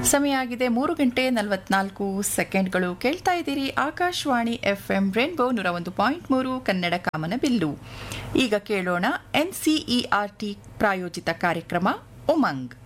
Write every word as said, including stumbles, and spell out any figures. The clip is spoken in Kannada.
ಸಮಯ ಆಗಿದೆ ಮೂರು ಗಂಟೆ ನಲವತ್ನಾಲ್ಕು ಸೆಕೆಂಡ್ಗಳು. ಕೇಳ್ತಾ ಇದ್ದೀರಿ ಆಕಾಶವಾಣಿ ಎಫ್ ಎಂ ರೇನ್ಬೋ ನೂರ ಒಂದು ಪಾಯಿಂಟ್ ಮೂರು ಕನ್ನಡ ಕಾಮನ ಬಿಲ್ಲು. ಈಗ ಕೇಳೋಣ N C E R T ಪ್ರಾಯೋಜಿತ ಕಾರ್ಯಕ್ರಮ ಉಮಂಗ್.